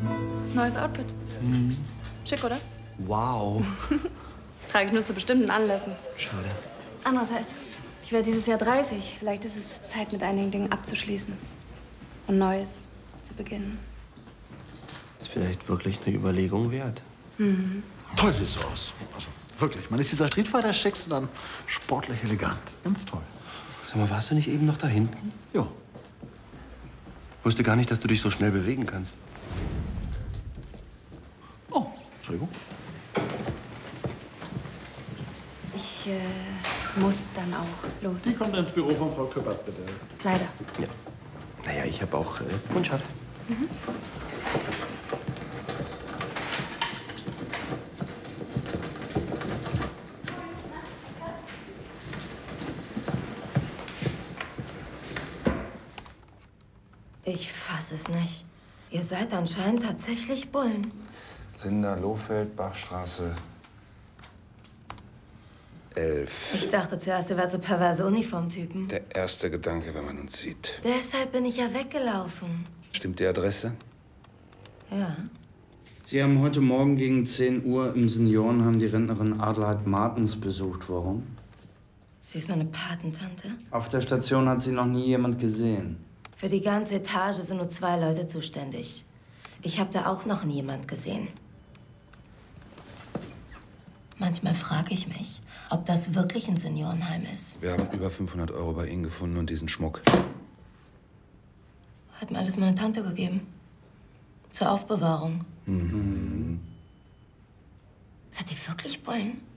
Neues Outfit. Schick, oder? Wow. Trage ich nur zu bestimmten Anlässen. Schade. Andererseits, ich werde dieses Jahr 30. Vielleicht ist es Zeit, mit einigen Dingen abzuschließen. Und Neues zu beginnen. Ist vielleicht wirklich eine Überlegung wert. Toll siehst du aus. Also wirklich, mal nicht dieser Streetfighter-Schick, sondern sportlich elegant. Ganz toll. Sag mal, warst du nicht eben noch da hinten? Ja. Wusste gar nicht, dass du dich so schnell bewegen kannst. Oh, Entschuldigung. Ich muss dann auch los. Sie kommt ins Büro von Frau Küppers, bitte. Leider. Ja. Naja, ich habe auch Kundschaft. Ich fasse es nicht. Ihr seid anscheinend tatsächlich Bullen. Linda Lohfeld, Bachstraße 11. Ich dachte zuerst, ihr wärt so perverse Uniformtypen. Der erste Gedanke, wenn man uns sieht. Deshalb bin ich ja weggelaufen. Stimmt die Adresse? Ja. Sie haben heute Morgen gegen 10 Uhr im Seniorenheim die Rentnerin Adelheid Martens besucht. Warum? Sie ist meine Patentante. Auf der Station hat sie noch nie jemand gesehen. Für die ganze Etage sind nur 2 Leute zuständig. Ich habe da auch noch nie jemand gesehen. Manchmal frage ich mich, ob das wirklich ein Seniorenheim ist. Wir haben über 500 € bei Ihnen gefunden und diesen Schmuck. Hat mir alles meine Tante gegeben. Zur Aufbewahrung. Seid ihr wirklich Bullen?